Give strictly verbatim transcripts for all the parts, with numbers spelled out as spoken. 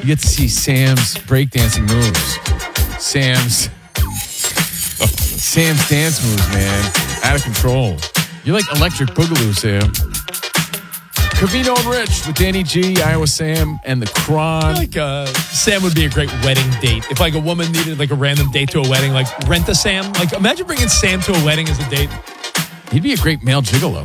You get to see Sam's breakdancing moves. Sam's Sam's dance moves, man. Out of control. You're like Electric Boogaloo, Sam. Covino and Rich with Danny G, Iowa Sam, and the Cron. I feel like uh, Sam would be a great wedding date. If like a woman needed like a random date to a wedding, like rent a Sam. Like imagine bringing Sam to a wedding as a date. He'd be a great male gigolo.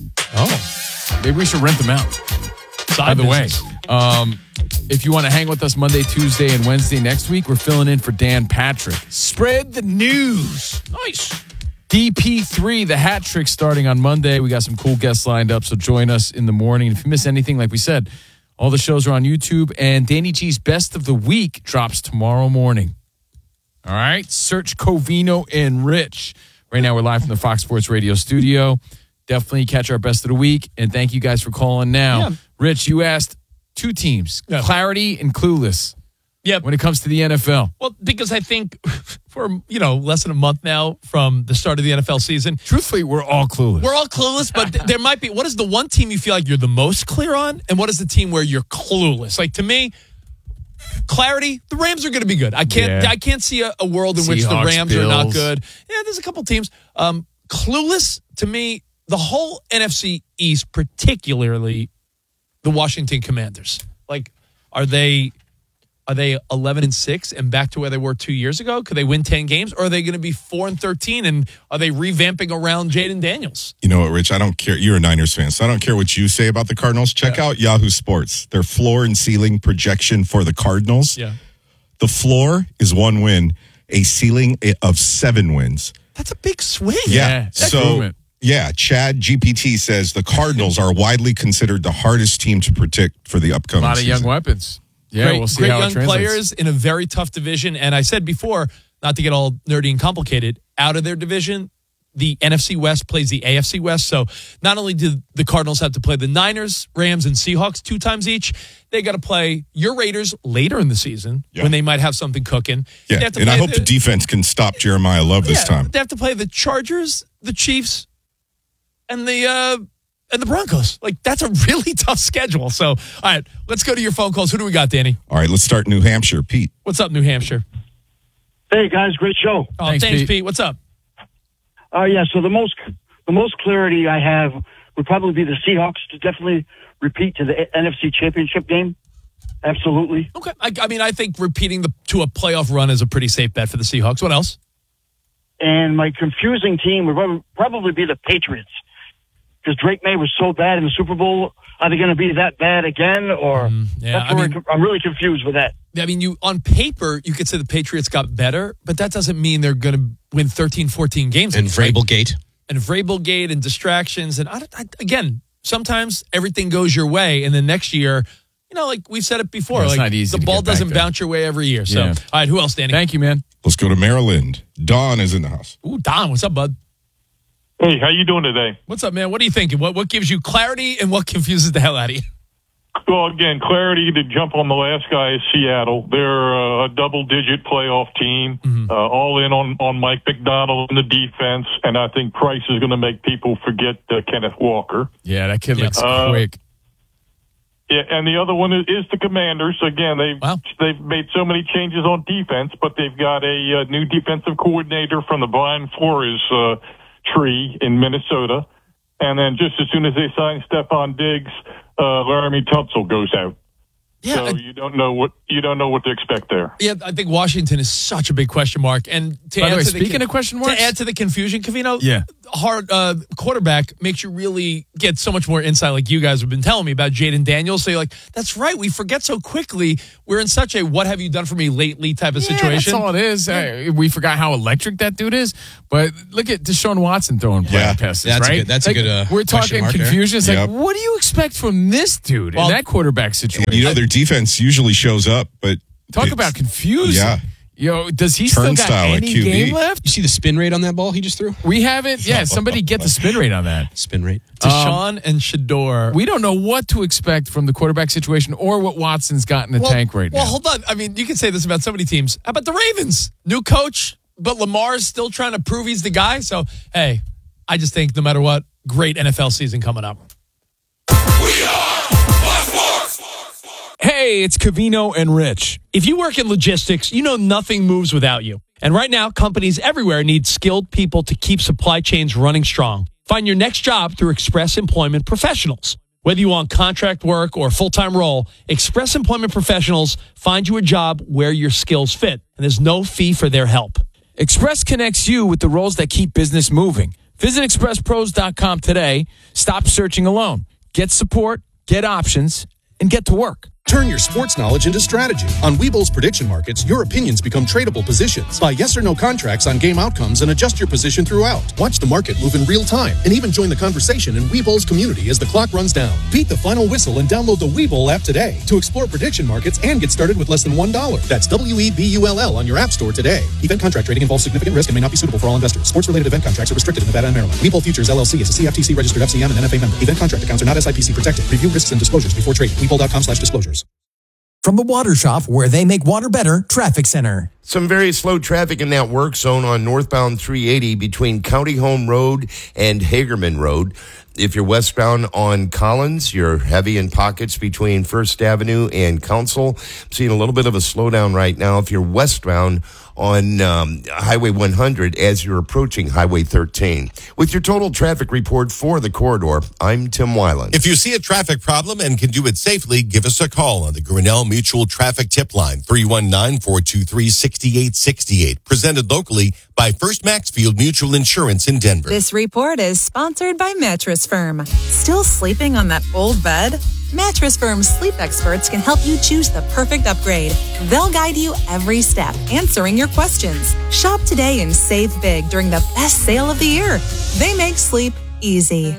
Oh. Maybe we should rent them out. By the way, um, if you want to hang with us Monday, Tuesday, and Wednesday next week, we're filling in for Dan Patrick. Spread the news. Nice. D P three, the hat trick starting on Monday. We got some cool guests lined up, so join us in the morning. If you miss anything, like we said, all the shows are on YouTube, and Danny G's Best of the Week drops tomorrow morning. All right? Search Covino and Rich. Right now, we're live from the Fox Sports Radio studio. Definitely catch our Best of the Week, and thank you guys for calling now. Yeah. Rich, you asked two teams, yeah. Clarity and Clueless. Yeah, when it comes to the N F L. Well, because I think for, you know, less than a month now from the start of the N F L season. Truthfully, we're all clueless. We're all clueless, but th- there might be, what is the one team you feel like you're the most clear on? And what is the team where you're clueless? Like, to me, clarity, the Rams are going to be good. I can't yeah. I can't see a, a world in Seahawks, which the Rams Bills. are not good. Yeah, there's a couple teams. Um, clueless, to me, the whole N F C East, particularly the Washington Commanders. Like, are they... Are they eleven and six and back to where they were two years ago? Could they win ten games? Or are they going to be four and thirteen? And are they revamping around Jaden Daniels? You know what, Rich? I don't care. You're a Niners fan, so I don't care what you say about the Cardinals. Check yeah. out Yahoo Sports. Their floor and ceiling projection for the Cardinals. Yeah. The floor is one win, a ceiling of seven wins. That's a big swing. Yeah. yeah so, improvement. yeah, Chad G P T says the Cardinals are widely considered the hardest team to predict for the upcoming season. A lot of season. young weapons. Yeah, great, we'll see great how young it translates. Players in a very tough division. And I said before, not to get all nerdy and complicated, out of their division, the N F C West plays the A F C West. So not only do the Cardinals have to play the Niners, Rams, and Seahawks two times each, they got to play your Raiders later in the season yeah. when they might have something cooking. Yeah, and I hope the, the defense can stop Jeremiah Love this yeah, time. They have to play the Chargers, the Chiefs, and the... Uh, And the Broncos. Like, that's a really tough schedule. So, all right, let's go to your phone calls. Who do we got, Danny? All right, let's start New Hampshire. Pete. What's up, New Hampshire? Hey, guys, great show. Oh, thanks, thanks Pete. Pete. What's up? Uh, yeah, so the most the most clarity I have would probably be the Seahawks to definitely repeat to the N F C Championship game. Absolutely. Okay. I, I mean, I think repeating the to a playoff run is a pretty safe bet for the Seahawks. What else? And my confusing team would probably be the Patriots. Because Drake May was so bad in the Super Bowl, are they going to be that bad again? Or mm, yeah, that's where I mean, I'm really confused with that. I mean, you on paper, you could say the Patriots got better, but that doesn't mean they're going to win thirteen, fourteen games. And Vrabel Gate. And Vrabel Gate and distractions. And I, I, again, sometimes everything goes your way, and then next year, you know, like we've said it before, yeah, it's like not easy the ball doesn't bounce your way every year. So, yeah. all right, who else, Danny? Thank you, man. Let's go to Maryland. Don is in the house. Ooh, Don, what's up, bud? Hey, how you doing today? What's up, man? What are you thinking? What what gives you clarity and what confuses the hell out of you? Well, again, clarity to jump on the last guy is Seattle. They're uh, a double-digit playoff team, mm-hmm. uh, all in on, on Mike McDonald in the defense, and I think Price is going to make people forget uh, Kenneth Walker. Yeah, that kid looks uh, quick. Yeah, and the other one is, is the Commanders. Again, they've wow. they've made so many changes on defense, but they've got a, a new defensive coordinator from the Brian Flores uh, tree in Minnesota. And then just as soon as they sign Stephon Diggs, uh, Laramie Tunsil goes out. Yeah, so I, you don't know what you don't know what to expect there. Yeah, I think Washington is such a big question mark. And to By add the way, to speaking the, of question marks, to add to the confusion, Covino, yeah, hard uh, quarterback makes you really get so much more insight, like you guys have been telling me about Jaden Daniels. So you're like, that's right, we forget so quickly. We're in such a "what have you done for me lately" type of yeah, situation. That's all it is. Yeah. Uh, we forgot how electric that dude is. But look at Deshaun Watson throwing play yeah. passes, that's right? A good, that's like, a good. Uh, we're talking confusion. It's yep. like, what do you expect from this dude well, in that quarterback situation? You know, their defense usually shows up, but talk about confused. Yeah. Yo, does he still got any game left? You see the spin rate on that ball he just threw? We haven't. Yeah, somebody get the spin rate on that. Spin rate. Deshaun um, and Shador. We don't know what to expect from the quarterback situation or what Watson's got in the well, tank right well, now. Well, hold on. I mean, you can say this about so many teams. How about the Ravens? New coach, but Lamar's still trying to prove he's the guy. So, hey, I just think no matter what, great N F L season coming up. We are Fox Sports. Hey, Hey, it's Covino and Rich. If you work in logistics, you know nothing moves without you. And right now, companies everywhere need skilled people to keep supply chains running strong. Find your next job through Express Employment Professionals. Whether you want contract work or full-time role, Express Employment Professionals find you a job where your skills fit, and there's no fee for their help. Express connects you with the roles that keep business moving. Visit express pros dot com today. Stop searching alone. Get support, get options, and get to work. Turn your sports knowledge into strategy. On Webull's prediction markets, your opinions become tradable positions. Buy yes or no contracts on game outcomes and adjust your position throughout. Watch the market move in real time and even join the conversation in Webull's community as the clock runs down. Beat the final whistle and download the Webull app today to explore prediction markets and get started with less than one dollar. That's W E B U L L on your app store today. Event contract trading involves significant risk and may not be suitable for all investors. Sports-related event contracts are restricted in Nevada and Maryland. Webull Futures, L L C is a C F T C registered F C M and N F A member. Event contract accounts are not S I P C protected. Review risks and disclosures before trading. Webull dot com slash disclosures. From the Water Shop, where they make water better, Traffic Center. Some very slow traffic in that work zone on northbound three eighty between County Home Road and Hagerman Road. If you're westbound on Collins, you're heavy in pockets between First Avenue and Council. I'm seeing a little bit of a slowdown right now. If you're westbound on um, Highway one hundred as you're approaching Highway thirteen. With your total traffic report for the corridor, I'm Tim Weiland. If you see a traffic problem and can do it safely, give us a call on the Grinnell Mutual Traffic Tip Line, three one nine, four two three, six eight six eight. Presented locally by First Maxfield Mutual Insurance in Denver. This report is sponsored by Mattress Firm. Still sleeping on that old bed? Mattress Firm's sleep experts can help you choose the perfect upgrade. They'll guide you every step, answering your questions. Shop today and save big during the best sale of the year. They make sleep easy.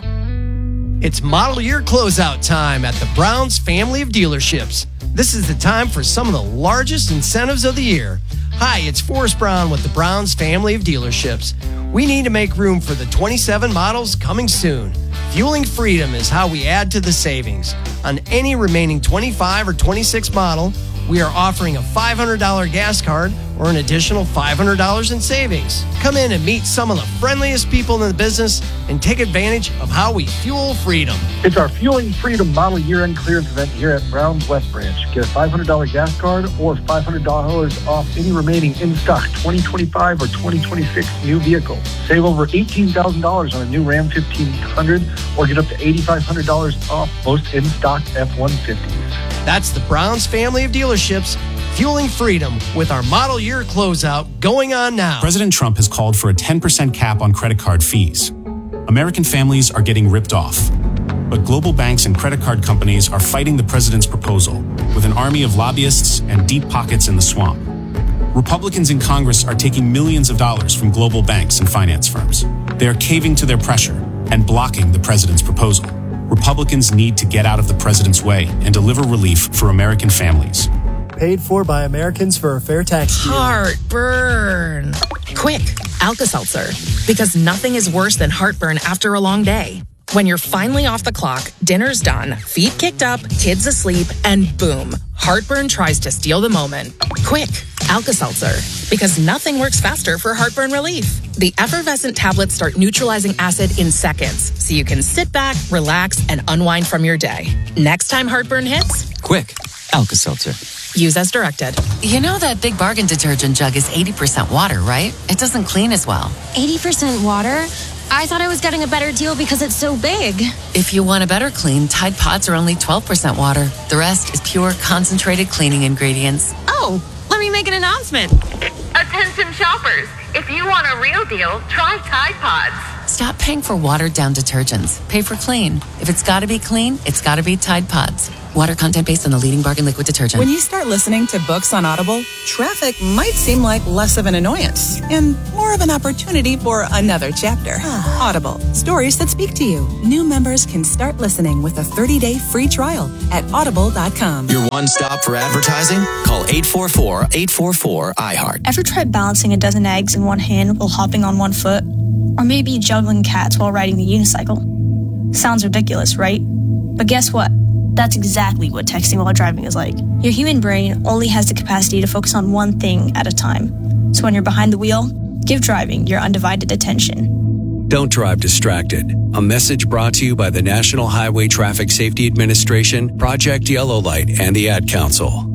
It's model year closeout time at the Browns family of dealerships. This is the time for some of the largest incentives of the year. Hi, it's Forrest Brown with the Browns family of dealerships. We need to make room for the twenty-seven models coming soon. Fueling freedom is how we add to the savings. On any remaining twenty-five or twenty-six model, we are offering a five hundred dollars gas card or an additional five hundred dollars in savings. Come in and meet some of the friendliest people in the business and take advantage of how we fuel freedom. It's our Fueling Freedom Model Year-End Clearance event here at Browns West Branch. Get a five hundred dollars gas card or five hundred dollars off any remaining in-stock twenty twenty-five or twenty twenty-six new vehicles. Save over eighteen thousand dollars on a new Ram fifteen hundred or get up to eight thousand five hundred dollars off most in-stock F one fifties. That's the Browns family of dealerships, fueling freedom with our model year closeout going on now. President Trump has called for a ten percent cap on credit card fees. American families are getting ripped off. But global banks and credit card companies are fighting the president's proposal with an army of lobbyists and deep pockets in the swamp. Republicans in Congress are taking millions of dollars from global banks and finance firms. They are caving to their pressure and blocking the president's proposal. Republicans need to get out of the president's way and deliver relief for American families. Paid for by Americans for a fair tax deal. Heartburn. Quick, Alka-Seltzer. Because nothing is worse than heartburn after a long day. When you're finally off the clock, dinner's done, feet kicked up, kids asleep, and boom, heartburn tries to steal the moment. Quick, Alka-Seltzer. Because nothing works faster for heartburn relief. The effervescent tablets start neutralizing acid in seconds, so you can sit back, relax, and unwind from your day. Next time heartburn hits, quick, Alka-Seltzer. Use as directed. You know that Big Bargain detergent jug is eighty percent water, right? It doesn't clean as well. eighty percent water? I thought I was getting a better deal because it's so big. If you want a better clean, Tide Pods are only twelve percent water. The rest is pure, concentrated cleaning ingredients. Oh, let me make an announcement. Attention shoppers, if you want a real deal, try Tide Pods. Stop paying for watered-down detergents. Pay for clean. If it's got to be clean, it's got to be Tide Pods. Water content based on the leading bargain liquid detergent. When you start listening to books on Audible, traffic might seem like less of an annoyance and more of an opportunity for another chapter. Audible, stories that speak to you. New members can start listening with a thirty-day free trial at audible dot com. Your one stop for advertising? Call eight four four, eight four four, I heart. Ever tried balancing a dozen eggs in one hand while hopping on one foot? Or maybe juggling cats while riding the unicycle? Sounds ridiculous, right? But guess what? That's exactly what texting while driving is like. Your human brain only has the capacity to focus on one thing at a time. So when you're behind the wheel, give driving your undivided attention. Don't drive distracted. A message brought to you by the National Highway Traffic Safety Administration, Project Yellow Light, and the Ad Council.